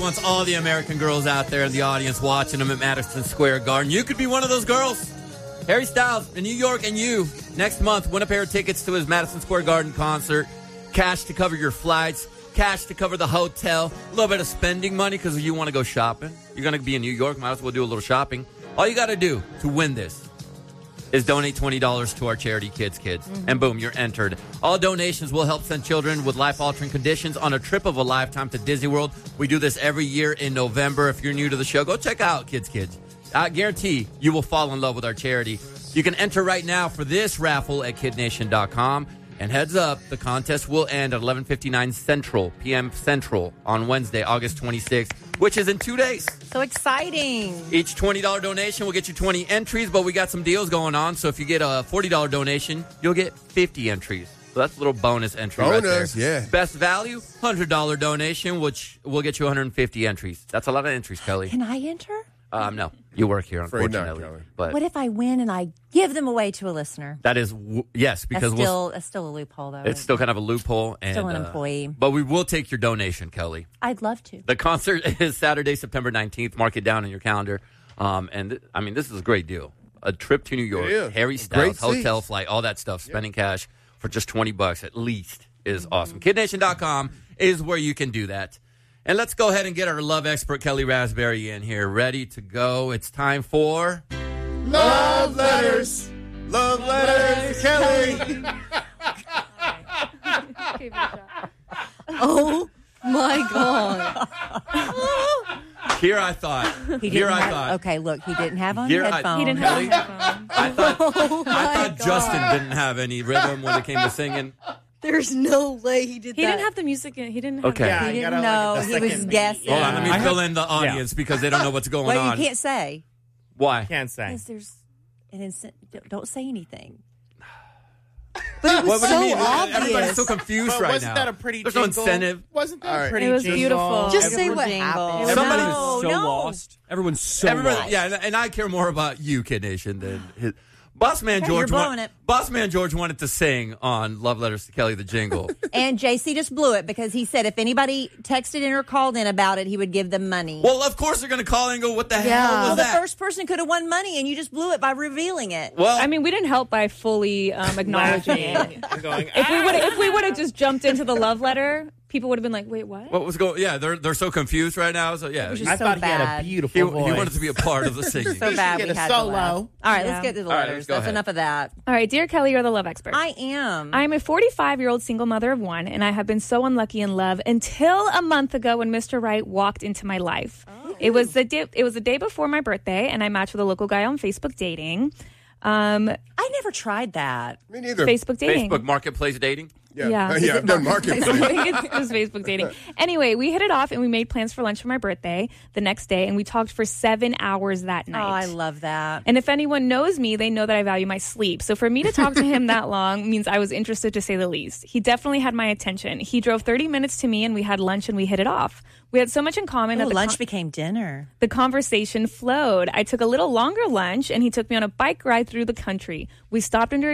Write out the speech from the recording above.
wants all the American girls out there in the audience watching them at Madison Square Garden. You could be one of those girls. Harry Styles in New York and you. Next month, win a pair of tickets to his Madison Square Garden concert. Cash to cover your flights. Cash to cover the hotel. A little bit of spending money because you want to go shopping. You're going to be in New York. Might as well do a little shopping. All you got to do to win this is donate $20 to our charity Kids. And boom, you're entered. All donations will help send children with life-altering conditions on a trip of a lifetime to Disney World. We do this every year in November. If you're new to the show, go check out Kids. I guarantee you will fall in love with our charity. You can enter right now for this raffle at KidNation.com. And heads up, the contest will end at 11:59 p.m. Central on Wednesday, August 26th, which is in 2 days. So exciting. Each $20 donation will get you 20 entries, but we got some deals going on. So if you get a $40 donation, you'll get 50 entries. So that's a little bonus entry right there. Yeah. Best value, $100 donation, which will get you 150 entries. That's a lot of entries, Kelly. Can I enter? No, you work here, Afraid not, unfortunately. Kelly. But What if I win and I give them away to a listener? that is, yes, because That's still a loophole, though. it's still kind of a loophole. And, Still an employee. But we will take your donation, Kelly. I'd love to. The concert is Saturday, September 19th. Mark it down in your calendar. This is a great deal. A trip to New York, Yeah. Harry Great Styles, hotel, seats. flight, all that stuff, spending cash for just $20 at least is awesome. KidNation.com is where you can do that. And let's go ahead and get our love expert, Kelly Raspberry, in here, ready to go. It's time for... Love letters. Love letters, Kelly. Oh, my God. Here I thought. Okay, look, he didn't have on Here I- headphones. He didn't have Kelly? a headphone. I thought God. Justin didn't have any rhythm when it came to singing. There's no way he did He that. didn't have the music in. He didn't have Okay. the- He you didn't gotta, know. like, the He was second- guessing. Hold on, let me fill in the audience because they don't know what's going Well, on. you can't say. Why? Can't say. Because there's don't say anything. But it was What do you so mean? obvious. Everybody's so confused But right wasn't now. that a pretty There's jingle? no incentive. Wasn't that All a right. pretty It was jingle? beautiful. Just say Everyone what jingle. happened. Somebody- No, so no. lost. Everyone's so Everybody, lost. yeah, and I care more about you, Kid Nation, than his. Boss Man Okay, George. you're blowing it. Boss Man George wanted to sing on Love Letters to Kelly, the jingle. And JC just blew it because he said if anybody texted in or called in about it, he would give them money. Well, of course they're going to call in and go, "What the hell well, was the that?" first person could have won money, and you just blew it by revealing it. Well, I mean, we didn't help by fully acknowledging it. I'm going, If we would have just jumped into the love letter, people would have been like, "Wait, what?" what was going? Yeah, they're so confused right now. So yeah, was he, just I so thought he had bad. a he beautiful voice. wanted to be a part of the singing. So bad get we a had solo. to laugh. All right, let's get to the All right, letters. let's go That's ahead. enough of that. All right, dear Kelly, you're the love expert. I am. I'm a 45-year-old single mother of one, and I have been so unlucky in love until a month ago when Mr. Right walked into my life. It was the day before my birthday, and I matched with a local guy on Facebook dating. I never tried that. Me neither. Facebook dating. Facebook Marketplace dating. Yeah. Yeah, I've done marketing. I think it was Facebook dating. Anyway, we hit it off and we made plans for lunch for my birthday the next day, and we talked for 7 hours that Oh, night. I love that. And if anyone knows me, they know that I value my sleep. So for me to talk to him that long means I was interested, to say the least. He definitely had my attention. He drove 30 minutes to me and we had lunch and we hit it off. We had so much in common Oh, that lunch became dinner. the conversation flowed. I took a little longer lunch and he took me on a bike ride through the country. We stopped under